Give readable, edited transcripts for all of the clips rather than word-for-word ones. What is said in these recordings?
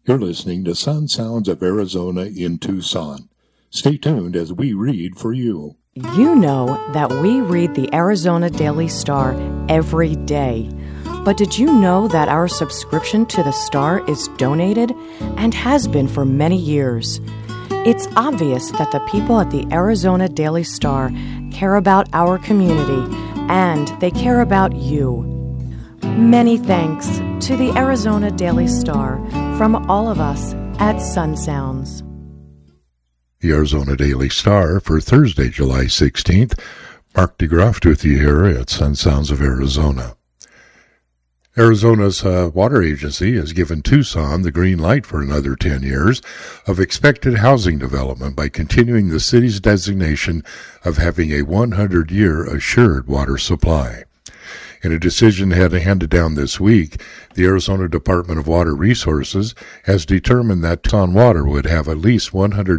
You're listening to Sun Sounds of Arizona in Tucson. Stay tuned as we read for you. You know that we read the Arizona Daily Star every day. But did you know that our subscription to the Star is donated and has been for many years? It's obvious that the people at the Arizona Daily Star care about our community and they care about you. Many thanks to the Arizona Daily Star from all of us at Sun Sounds. The Arizona Daily Star for Thursday, July 16th. Mark DeGraft with you here at Sun Sounds of Arizona. Arizona's water agency has given Tucson the green light for another 10 years of expected housing development by continuing the city's designation of having a 100-year assured water supply. In a decision handed down this week, the Arizona Department of Water Resources has determined that Tucson Water would have at least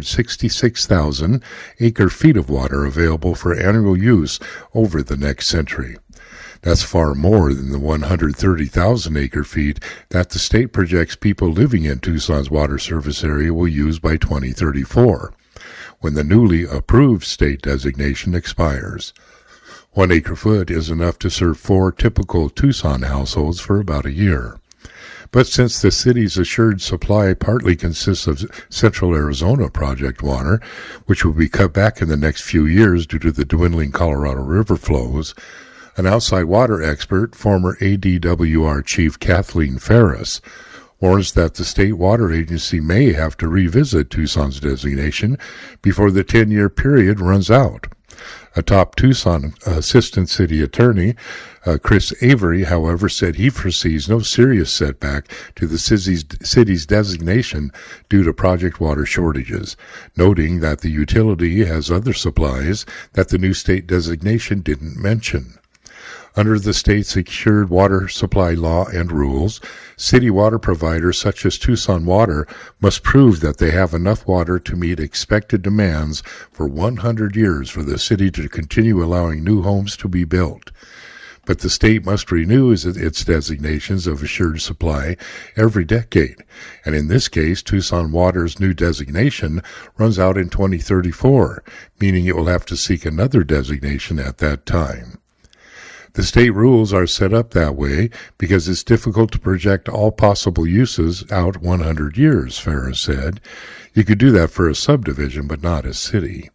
166,000 acre-feet of water available for annual use over the next century. That's far more than the 130,000 acre-feet that the state projects people living in Tucson's water service area will use by 2034, when the newly approved state designation expires. 1 acre-foot is enough to serve 4 typical Tucson households for about a year. But since the city's assured supply partly consists of Central Arizona Project water, which will be cut back in the next few years due to the dwindling Colorado River flows, an outside water expert, former ADWR Chief Kathleen Ferris, warns that the state water agency may have to revisit Tucson's designation before the 10-year period runs out. A top Tucson assistant city attorney, Chris Avery, however, said he foresees no serious setback to the city's designation due to project water shortages, noting that the utility has other supplies that the new state designation didn't mention. Under the state's secured water supply law and rules, city water providers such as Tucson Water must prove that they have enough water to meet expected demands for 100 years for the city to continue allowing new homes to be built. But the state must renew its designations of assured supply every decade, and in this case, Tucson Water's new designation runs out in 2034, meaning it will have to seek another designation at that time. The state rules are set up that way because it's difficult to project all possible uses out 100 years, Ferris said. You could do that for a subdivision, but not a city.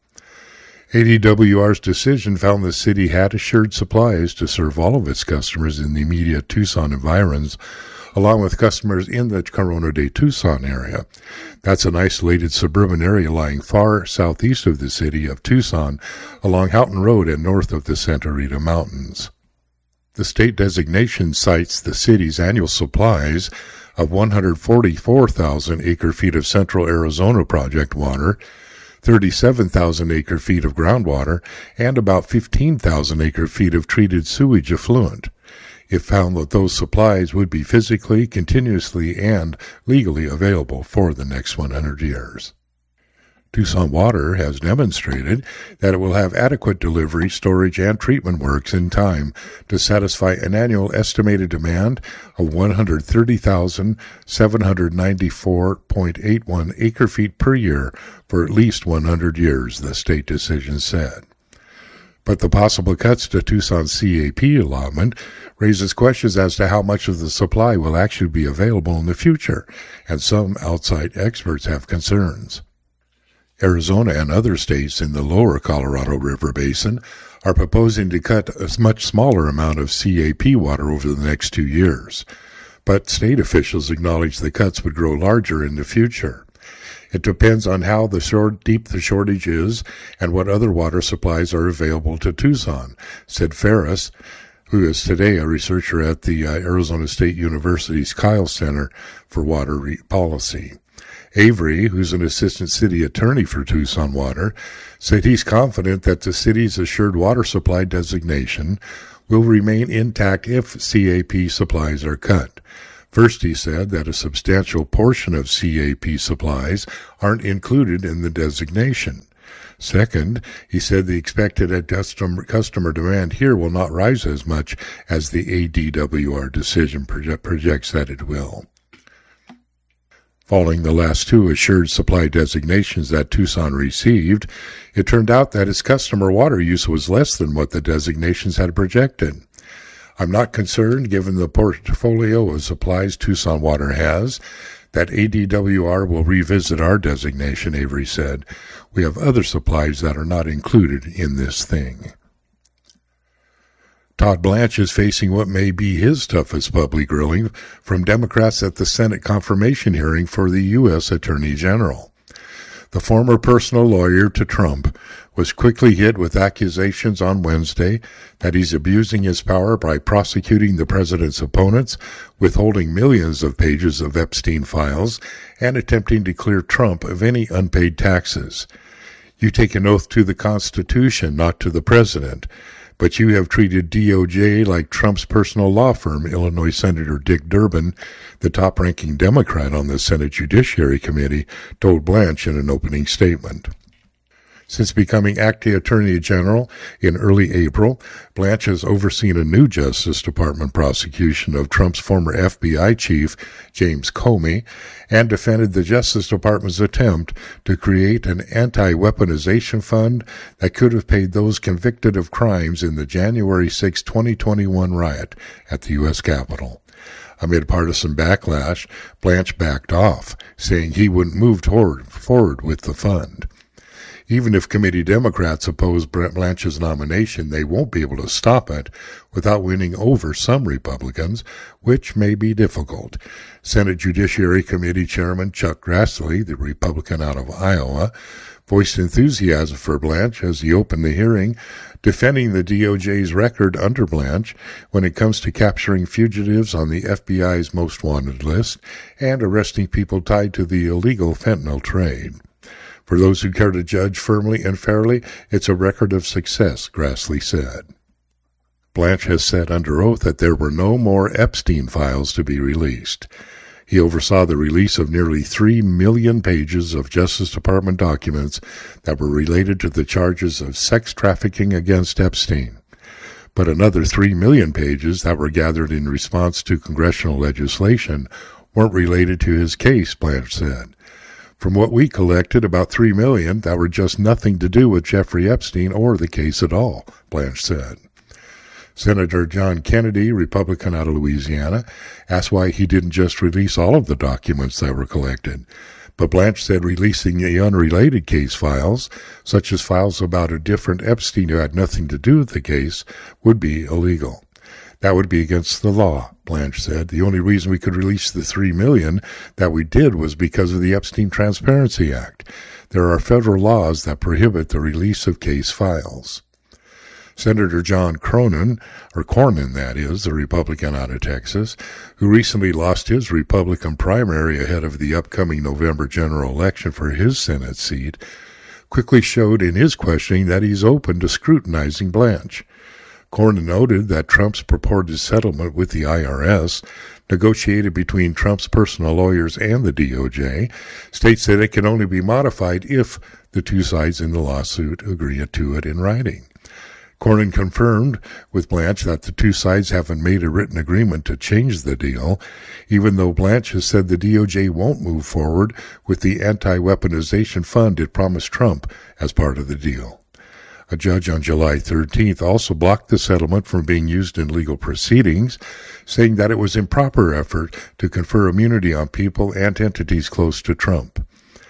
ADWR's decision found the city had assured supplies to serve all of its customers in the immediate Tucson environs, along with customers in the Corona de Tucson area. That's an isolated suburban area lying far southeast of the city of Tucson, along Houghton Road and north of the Santa Rita Mountains. The state designation cites the city's annual supplies of 144,000 acre-feet of Central Arizona Project water, 37,000 acre-feet of groundwater, and about 15,000 acre-feet of treated sewage effluent. It found that those supplies would be physically, continuously, and legally available for the next 100 years. Tucson Water has demonstrated that it will have adequate delivery, storage, and treatment works in time to satisfy an annual estimated demand of 130,794.81 acre-feet per year for at least 100 years, the state decision said. But the possible cuts to Tucson's CAP allotment raises questions as to how much of the supply will actually be available in the future, and some outside experts have concerns. Arizona and other states in the lower Colorado River Basin are proposing to cut a much smaller amount of CAP water over the next 2 years, but state officials acknowledge the cuts would grow larger in the future. It depends on how deep the shortage is and what other water supplies are available to Tucson, said Ferris, who is today a researcher at the Arizona State University's Kyle Center for Water Policy. Avery, who's an assistant city attorney for Tucson Water, said he's confident that the city's assured water supply designation will remain intact if CAP supplies are cut. First, he said that a substantial portion of CAP supplies aren't included in the designation. Second, he said the expected customer demand here will not rise as much as the ADWR decision projects that it will. Following the last two assured supply designations that Tucson received, it turned out that its customer water use was less than what the designations had projected. I'm not concerned, given the portfolio of supplies Tucson Water has, that ADWR will revisit our designation, Avery said. We have other supplies that are not included in this thing. Todd Blanche is facing what may be his toughest public grilling from Democrats at the Senate confirmation hearing for the U.S. Attorney General. The former personal lawyer to Trump was quickly hit with accusations on Wednesday that he's abusing his power by prosecuting the president's opponents, withholding millions of pages of Epstein files, and attempting to clear Trump of any unpaid taxes. You take an oath to the Constitution, not to the president. But you have treated DOJ like Trump's personal law firm, Illinois Senator Dick Durbin, the top-ranking Democrat on the Senate Judiciary Committee, told Blanche in an opening statement. Since becoming acting Attorney General in early April, Blanche has overseen a new Justice Department prosecution of Trump's former FBI chief, James Comey, and defended the Justice Department's attempt to create an anti-weaponization fund that could have paid those convicted of crimes in the January 6, 2021 riot at the U.S. Capitol. Amid partisan backlash, Blanche backed off, saying he wouldn't move forward with the fund. Even if committee Democrats oppose Blanche's nomination, they won't be able to stop it without winning over some Republicans, which may be difficult. Senate Judiciary Committee Chairman Chuck Grassley, the Republican out of Iowa, voiced enthusiasm for Blanche as he opened the hearing, defending the DOJ's record under Blanche when it comes to capturing fugitives on the FBI's most wanted list and arresting people tied to the illegal fentanyl trade. For those who care to judge firmly and fairly, it's a record of success, Grassley said. Blanche has said under oath that there were no more Epstein files to be released. He oversaw the release of nearly 3 million pages of Justice Department documents that were related to the charges of sex trafficking against Epstein. But another 3 million pages that were gathered in response to congressional legislation weren't related to his case, Blanche said. From what we collected, about 3 million that were just nothing to do with Jeffrey Epstein or the case at all, Blanche said. Senator John Kennedy, Republican out of Louisiana, asked why he didn't just release all of the documents that were collected. But Blanche said releasing the unrelated case files, such as files about a different Epstein who had nothing to do with the case, would be illegal. That would be against the law, Blanche said. The only reason we could release the 3 million that we did was because of the Epstein Transparency Act. There are federal laws that prohibit the release of case files. Senator John Cornyn, that is, the Republican out of Texas, who recently lost his Republican primary ahead of the upcoming November general election for his Senate seat, quickly showed in his questioning that he's open to scrutinizing Blanche. Cornyn noted that Trump's purported settlement with the IRS, negotiated between Trump's personal lawyers and the DOJ, states that it can only be modified if the two sides in the lawsuit agree to it in writing. Cornyn confirmed with Blanche that the two sides haven't made a written agreement to change the deal, even though Blanche has said the DOJ won't move forward with the anti-weaponization fund it promised Trump as part of the deal. A judge on July 13th also blocked the settlement from being used in legal proceedings, saying that it was improper effort to confer immunity on people and entities close to Trump.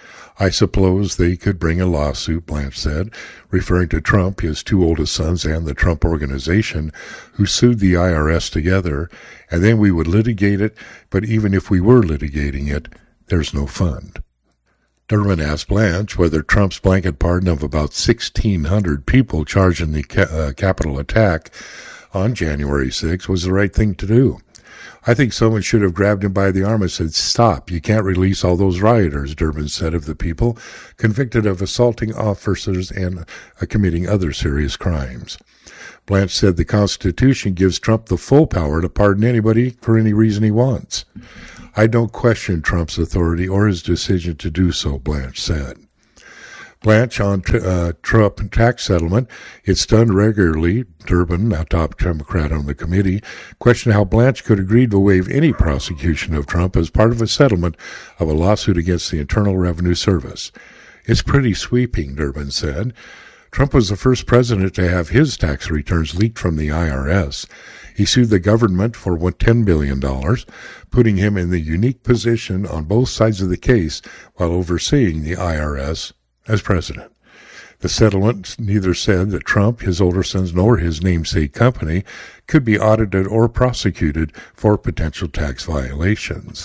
I suppose they could bring a lawsuit, Blanche said, referring to Trump, his two oldest sons, and the Trump Organization, who sued the IRS together, and then we would litigate it, but even if we were litigating it, there's no fund. Durbin asked Blanche whether Trump's blanket pardon of about 1,600 people charged in the Capitol attack on January 6 was the right thing to do. I think someone should have grabbed him by the arm and said, "Stop, you can't release all those rioters," Durbin said of the people convicted of assaulting officers and committing other serious crimes. Blanche said the Constitution gives Trump the full power to pardon anybody for any reason he wants. I don't question Trump's authority or his decision to do so, Blanche said. Blanche on Trump tax settlement. It's done regularly. Durbin, a top Democrat on the committee, questioned how Blanche could agree to waive any prosecution of Trump as part of a settlement of a lawsuit against the Internal Revenue Service. It's pretty sweeping, Durbin said. Trump was the first president to have his tax returns leaked from the IRS. He sued the government for $10 billion, putting him in the unique position on both sides of the case while overseeing the IRS as president. The settlement neither said that Trump, his older sons, nor his namesake company could be audited or prosecuted for potential tax violations.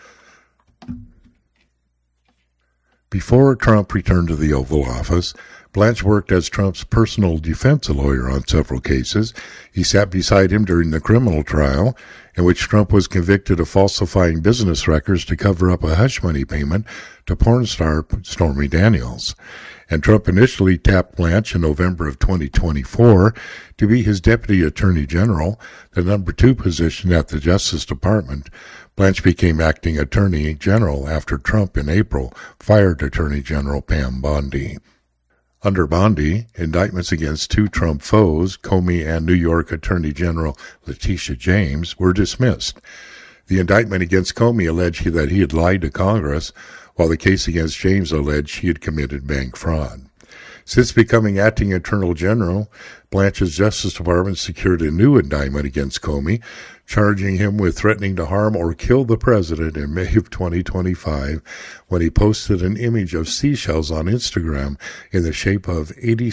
Before Trump returned to the Oval Office, Blanche worked as Trump's personal defense lawyer on several cases. He sat beside him during the criminal trial, in which Trump was convicted of falsifying business records to cover up a hush money payment to porn star Stormy Daniels. And Trump initially tapped Blanche in November of 2024 to be his deputy attorney general, the number 2 position at the Justice Department. Blanche became acting attorney general after Trump in April fired Attorney General Pam Bondi. Under Bondi, indictments against 2 Trump foes, Comey and New York Attorney General Letitia James, were dismissed. The indictment against Comey alleged that he had lied to Congress, while the case against James alleged he had committed bank fraud. Since becoming acting Attorney General, Blanche's Justice Department secured a new indictment against Comey, charging him with threatening to harm or kill the president in May of 2025 when he posted an image of seashells on Instagram in the shape of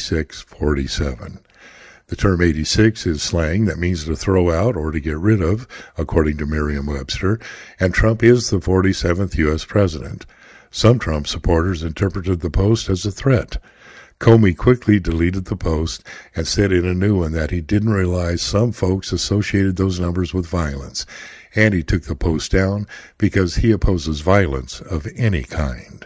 8647. The term 86 is slang that means to throw out or to get rid of, according to Merriam-Webster, and Trump is the 47th U.S. president. Some Trump supporters interpreted the post as a threat. Comey quickly deleted the post and said in a new one that he didn't realize some folks associated those numbers with violence, and he took the post down because he opposes violence of any kind.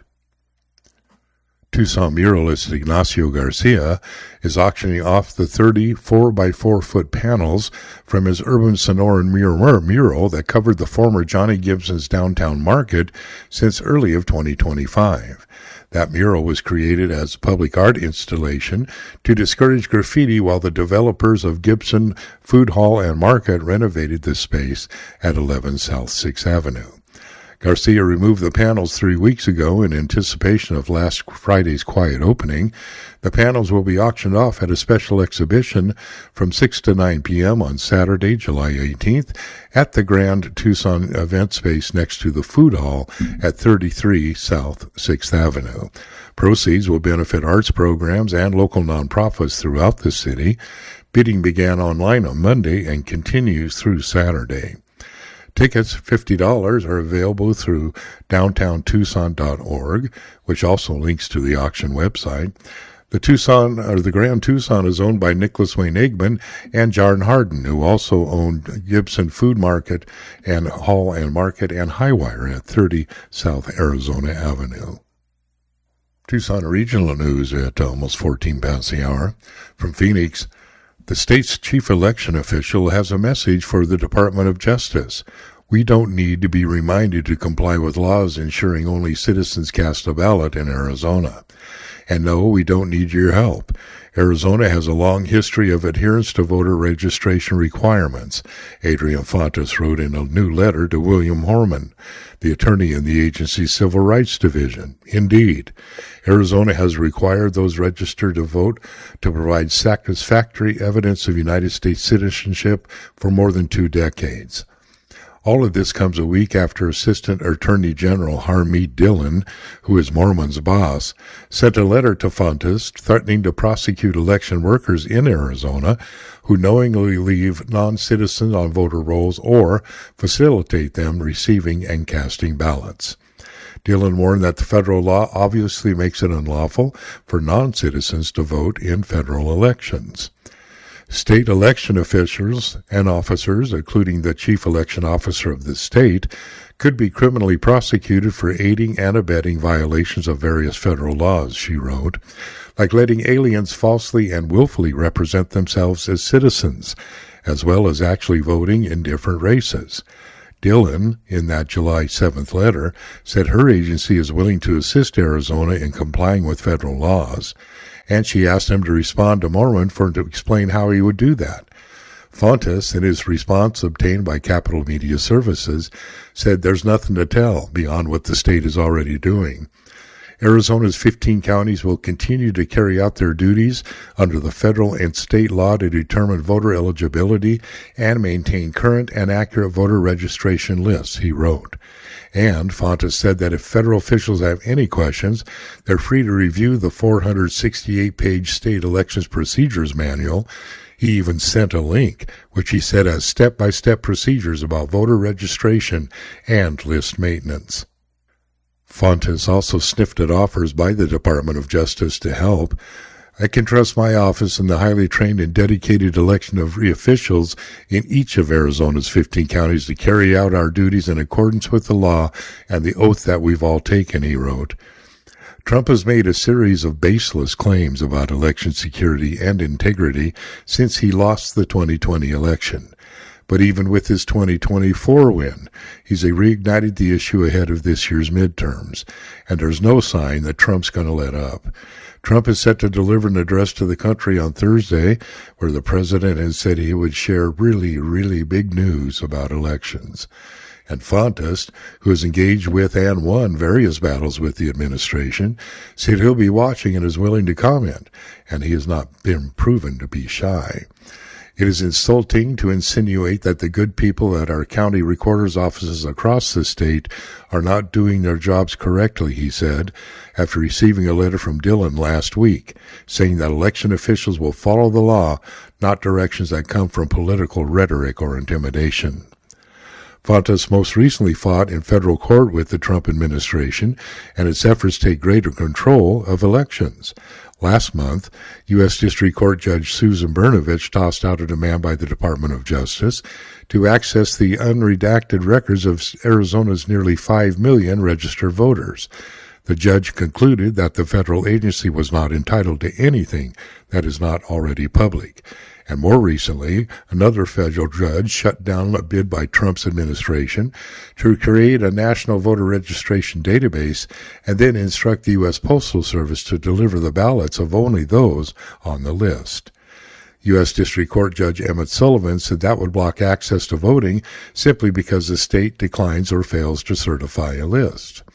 Tucson muralist Ignacio Garcia is auctioning off the 30 4x4-foot panels from his urban Sonoran mural that covered the former Johnny Gibson's downtown market since early of 2025. That mural was created as a public art installation to discourage graffiti while the developers of Gibson Food Hall and Market renovated the space at 11 South 6th Avenue. Garcia removed the panels 3 weeks ago in anticipation of last Friday's quiet opening. The panels will be auctioned off at a special exhibition from 6 to 9 p.m. on Saturday, July 18th, at the Grand Tucson event space next to the Food Hall at 33 South 6th Avenue. Proceeds will benefit arts programs and local nonprofits throughout the city. Bidding began online on Monday and continues through Saturday. Tickets, $50, are available through downtowntucson.org, which also links to the auction website. The Grand Tucson is owned by Nicholas Wayne Eggman and John Harden, who also owned Gibson Food Market and Hall and Market and Highwire at 30 South Arizona Avenue. Tucson Regional News at almost 14 past the hour. From Phoenix, the state's chief election official has a message for the Department of Justice. We don't need to be reminded to comply with laws ensuring only citizens cast a ballot in Arizona. And no, we don't need your help. Arizona has a long history of adherence to voter registration requirements, Adrian Fontes wrote in a new letter to William Horman, the attorney in the agency's Civil Rights Division. Indeed, Arizona has required those registered to vote to provide satisfactory evidence of United States citizenship for more than 2 decades. All of this comes a week after Assistant Attorney General Harmeet Dillon, who is Mormon's boss, sent a letter to Fontes threatening to prosecute election workers in Arizona who knowingly leave non-citizens on voter rolls or facilitate them receiving and casting ballots. Dillon warned that the federal law obviously makes it unlawful for non-citizens to vote in federal elections. State election officials and officers, including the chief election officer of the state, could be criminally prosecuted for aiding and abetting violations of various federal laws, she wrote, like letting aliens falsely and willfully represent themselves as citizens, as well as actually voting in different races. Dillon, in that July 7th letter, said her agency is willing to assist Arizona in complying with federal laws, and she asked him to respond to Moorman for him to explain how he would do that. Fontes, in his response obtained by Capital Media Services, said there's nothing to tell beyond what the state is already doing. Arizona's 15 counties will continue to carry out their duties under the federal and state law to determine voter eligibility and maintain current and accurate voter registration lists, he wrote. And Fontes said that if federal officials have any questions, they're free to review the 468-page State Elections Procedures Manual. He even sent a link, which he said has step-by-step procedures about voter registration and list maintenance. Fontes also sniffed at offers by the Department of Justice to help. I can trust my office and the highly trained and dedicated election of officials in each of Arizona's 15 counties to carry out our duties in accordance with the law and the oath that we've all taken, he wrote. Trump has made a series of baseless claims about election security and integrity since he lost the 2020 election. But even with his 2024 win, he's reignited the issue ahead of this year's midterms, and there's no sign that Trump's going to let up. Trump is set to deliver an address to the country on Thursday, where the president has said he would share really, really big news about elections. And Fontes, who has engaged with and won various battles with the administration, said he'll be watching and is willing to comment, and he has not been proven to be shy. It is insulting to insinuate that the good people at our county recorder's offices across the state are not doing their jobs correctly, he said, after receiving a letter from Dillon last week, saying that election officials will follow the law, not directions that come from political rhetoric or intimidation. Fontes most recently fought in federal court with the Trump administration and its efforts to take greater control of elections. Last month, U.S. District Court Judge Susan Brnovich tossed out a demand by the Department of Justice to access the unredacted records of Arizona's nearly 5 million registered voters. The judge concluded that the federal agency was not entitled to anything that is not already public. And more recently, another federal judge shut down a bid by Trump's administration to create a national voter registration database and then instruct the U.S. Postal Service to deliver the ballots of only those on the list. U.S. District Court Judge Emmett Sullivan said that would block access to voting simply because the state declines or fails to certify a list.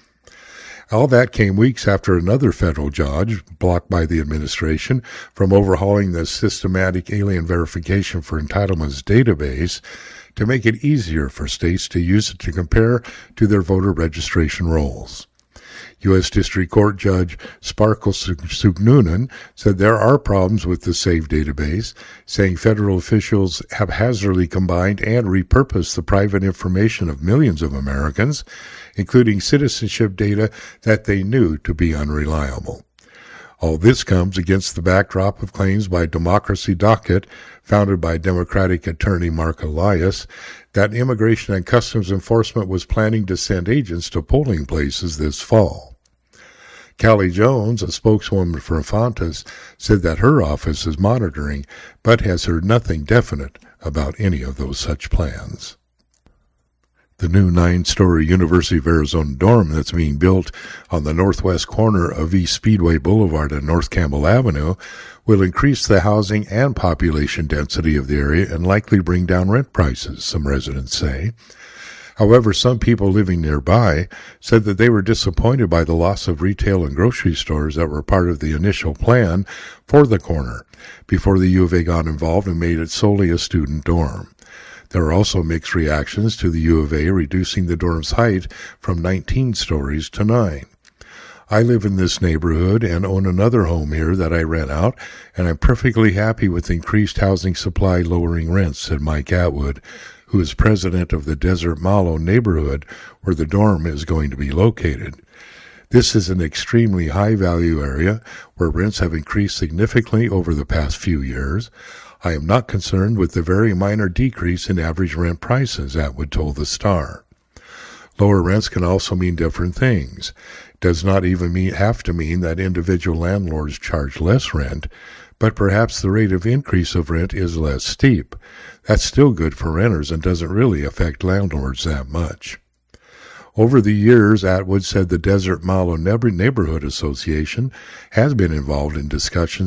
All that came weeks after another federal judge, blocked by the administration, from overhauling the systematic alien verification for entitlements database to make it easier for states to use it to compare to their voter registration rolls. U.S. District Court Judge Sparkle Sugnunan said there are problems with the SAVE database, saying federal officials haphazardly combined and repurposed the private information of millions of Americans, including citizenship data that they knew to be unreliable. All this comes against the backdrop of claims by Democracy Docket, founded by Democratic attorney Mark Elias, that Immigration and Customs Enforcement was planning to send agents to polling places this fall. Callie Jones, a spokeswoman for Fontes, said that her office is monitoring, but has heard nothing definite about any of those such plans. The new 9-story University of Arizona dorm that's being built on the northwest corner of East Speedway Boulevard and North Campbell Avenue will increase the housing and population density of the area and likely bring down rent prices, some residents say. However, some people living nearby said that they were disappointed by the loss of retail and grocery stores that were part of the initial plan for the corner before the U of A got involved and made it solely a student dorm. There are also mixed reactions to the U of A reducing the dorm's height from 19 stories to 9. I live in this neighborhood and own another home here that I rent out, and I'm perfectly happy with increased housing supply lowering rents, said Mike Atwood, who is president of the Desert Malo neighborhood where the dorm is going to be located. This is an extremely high-value area where rents have increased significantly over the past few years. I am not concerned with the very minor decrease in average rent prices, Atwood told the Star. Lower rents can also mean different things. It does not even have to mean that individual landlords charge less rent, but perhaps the rate of increase of rent is less steep. That's still good for renters and doesn't really affect landlords that much. Over the years, Atwood said the Desert Malo Neighborhood Association has been involved in discussions